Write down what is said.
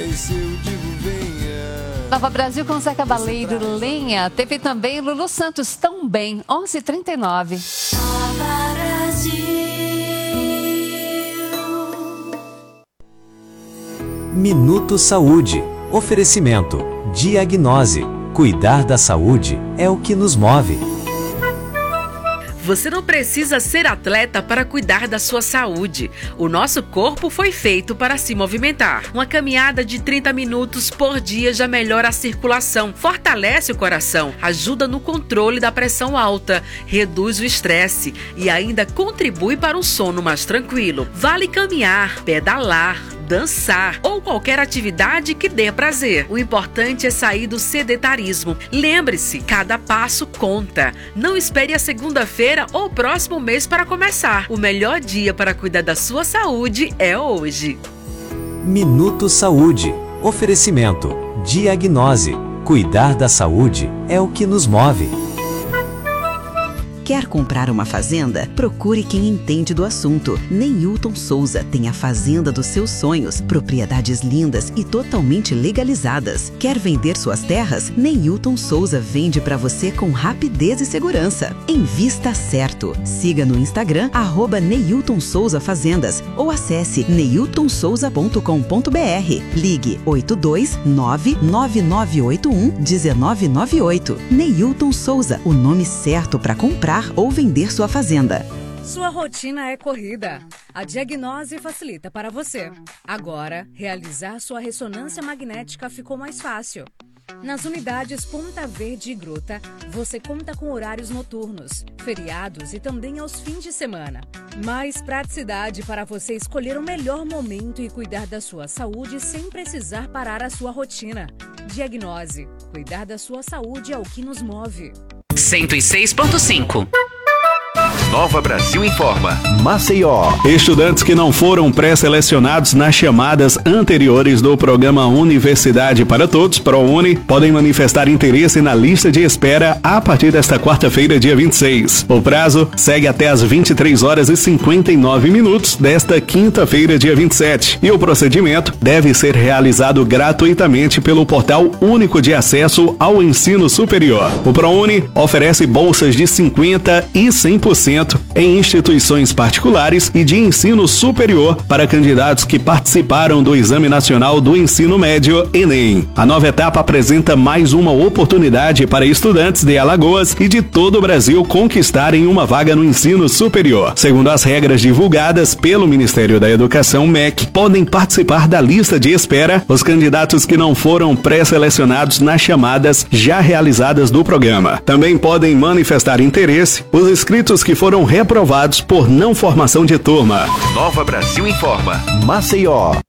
se eu digo venha. Nova Brasil com Zé Cabaleiro, Lenha. Teve também Lulu Santos, Tão Bem, 11h39. Nova Brasil. Minuto Saúde. Oferecimento. Diagnose. Cuidar da saúde é o que nos move. Você não precisa ser atleta para cuidar da sua saúde. O nosso corpo foi feito para se movimentar. Uma caminhada de 30 minutos por dia já melhora a circulação, fortalece o coração, ajuda no controle da pressão alta, reduz o estresse e ainda contribui para um sono mais tranquilo. Vale caminhar, pedalar, dançar ou qualquer atividade que dê prazer. O importante é sair do sedentarismo. Lembre-se, cada passo conta. Não espere a segunda-feira ou o próximo mês para começar. O melhor dia para cuidar da sua saúde é hoje. Minuto Saúde. Oferecimento. Diagnose. Cuidar da saúde é o que nos move. Quer comprar uma fazenda? Procure quem entende do assunto. Neilton Souza tem a fazenda dos seus sonhos, propriedades lindas e totalmente legalizadas. Quer vender suas terras? Neilton Souza vende para você com rapidez e segurança. Invista certo. Siga no Instagram @Neilton Souza Fazendas ou acesse neiltonsouza.com.br. Ligue 829-9981-1998. Neilton Souza, o nome certo para comprar ou vender sua fazenda. Sua rotina é corrida. A Diagnose facilita para você. Agora, realizar sua ressonância magnética ficou mais fácil. Nas unidades Ponta Verde e Gruta, você conta com horários noturnos, feriados e também aos fins de semana. Mais praticidade para você escolher o melhor momento e cuidar da sua saúde sem precisar parar a sua rotina. Diagnose. Cuidar da sua saúde é o que nos move. 106.5. Nova Brasil informa. Maceió. Estudantes que não foram pré-selecionados nas chamadas anteriores do programa Universidade para Todos, ProUni, podem manifestar interesse na lista de espera a partir desta quarta-feira, dia 26. O prazo segue até às 23h59 desta quinta-feira, dia 27. E o procedimento deve ser realizado gratuitamente pelo Portal Único de Acesso ao Ensino Superior. O ProUni oferece bolsas de 50% e 100% em instituições particulares e de ensino superior para candidatos que participaram do Exame Nacional do Ensino Médio, Enem. A nova etapa apresenta mais uma oportunidade para estudantes de Alagoas e de todo o Brasil conquistarem uma vaga no ensino superior. Segundo as regras divulgadas pelo Ministério da Educação, MEC, podem participar da lista de espera os candidatos que não foram pré-selecionados nas chamadas já realizadas do programa. Também podem manifestar interesse os inscritos que foram reprovados por não formação de turma. Nova Brasil informa. Maceió.